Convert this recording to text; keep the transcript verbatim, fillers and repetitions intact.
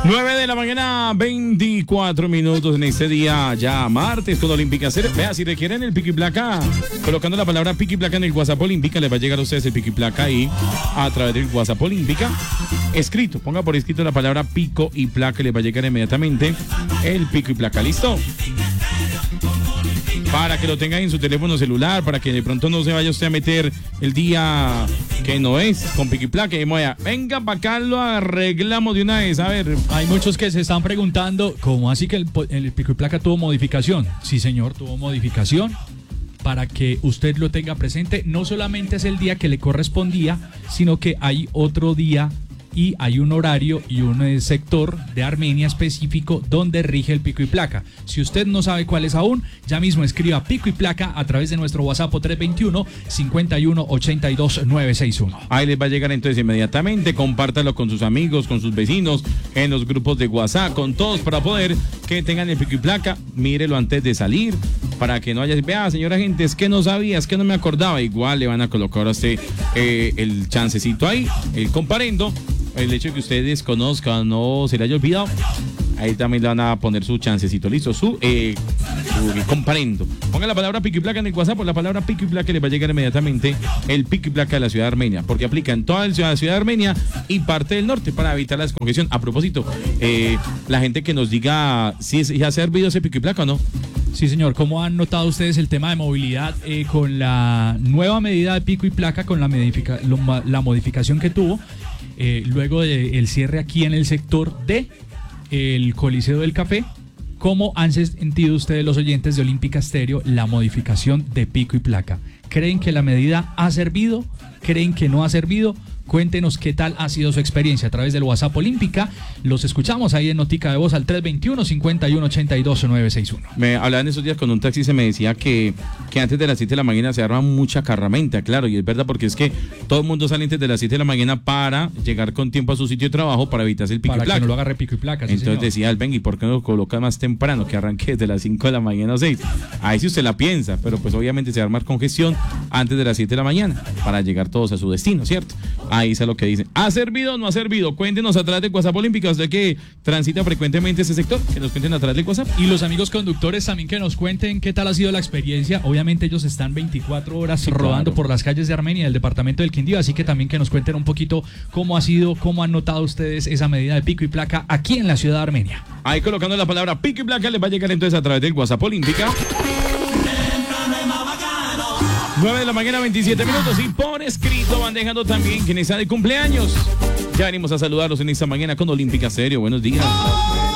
nueve de la mañana, veinticuatro minutos en este día ya martes con Olímpica Cero. Vea, si requieren el pico y placa, colocando la palabra pico y placa en el WhatsApp Olímpica, les va a llegar a ustedes el pico y placa ahí a través del WhatsApp Olímpica. Escrito, ponga por escrito la palabra pico y placa y les va a llegar inmediatamente el pico y placa. ¿Listo? Para que lo tengan en su teléfono celular, para que de pronto no se vaya usted a meter el día que no es, con pico y placa. Y moya, venga, para acá lo arreglamos de una vez. A ver, hay muchos que se están preguntando, ¿cómo así que el, el pico y placa tuvo modificación? Sí, señor, tuvo modificación. Para que usted lo tenga presente, no solamente es el día que le correspondía, sino que hay otro día y hay un horario y un sector de Armenia específico donde rige el pico y placa. Si usted no sabe cuál es aún, ya mismo escriba pico y placa a través de nuestro WhatsApp tres dos uno, cinco uno, ocho dos, nueve seis uno. Ahí les va a llegar entonces inmediatamente. Compártalo con sus amigos, con sus vecinos, en los grupos de WhatsApp, con todos, para poder que tengan el pico y placa. Mírelo antes de salir, para que no haya, vea, señora gente, es que no sabía, es que no me acordaba. Igual le van a colocar a usted eh, el chancecito ahí, el comparendo. El hecho de que ustedes desconozcan, no se le haya olvidado, ahí también le van a poner su chancecito, listo, su, eh, su comparendo. Ponga la palabra pico y placa en el WhatsApp, por la palabra pico y placa le va a llegar inmediatamente el pico y placa de la ciudad de Armenia, porque aplica en toda la ciudad, ciudad de Armenia y parte del norte para evitar la descongestión. A propósito, eh, la gente que nos diga si ya se ha servido ese pico y placa o no. Sí, señor. ¿Cómo han notado ustedes el tema de movilidad eh, con la nueva medida de pico y placa, con la, modifica, lo, la modificación que tuvo? Eh, luego del cierre aquí en el sector de el Coliseo del Café, ¿cómo han sentido ustedes, los oyentes de Olímpica Estéreo, la modificación de pico y placa? ¿Creen que la medida ha servido? ¿Creen que no ha servido? Cuéntenos qué tal ha sido su experiencia a través del WhatsApp Olímpica. Los escuchamos ahí en Notica de Voz al tres dos uno, cinco uno, ocho dos, nueve seis uno. Me hablaban esos días con un taxi, se me decía que, que antes de las siete de la mañana se arma mucha carramenta, claro, y es verdad, porque es que todo el mundo sale antes de las siete de la mañana para llegar con tiempo a su sitio de trabajo, para evitarse el pico para y placa. Para que no lo agarre pico y placa. Sí, entonces señor. Decía el venga, ¿y por qué no lo coloca más temprano? Que arranque desde las cinco de la mañana o seis. Ahí sí usted la piensa, pero pues obviamente se va a armar congestión antes de las siete de la mañana para llegar todos a su destino, ¿cierto? Ahí es lo que dicen. ¿Ha servido o no ha servido? Cuéntenos a través de WhatsApp Olímpica, usted que transita frecuentemente ese sector, que nos cuenten a través de WhatsApp. Y los amigos conductores también que nos cuenten qué tal ha sido la experiencia. Obviamente ellos están veinticuatro horas sí, rodando claro. por las calles de Armenia, del departamento del Quindío, así que también que nos cuenten un poquito cómo ha sido, cómo han notado ustedes esa medida de pico y placa aquí en la ciudad de Armenia. Ahí colocando la palabra pico y placa les va a llegar entonces a través del WhatsApp Olímpica. nueve de la mañana, veintisiete minutos, y por escrito van dejando también quien está de cumpleaños. Ya venimos a saludarlos en esta mañana con Olímpica Estéreo. Buenos días.